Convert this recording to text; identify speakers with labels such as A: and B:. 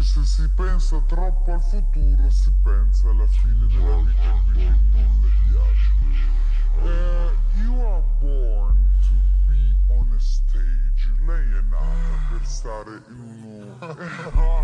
A: se si pensa troppo al futuro si pensa alla fine della vita e quindi non le piace. You are born to be on a stage. Lei è nata per stare in uno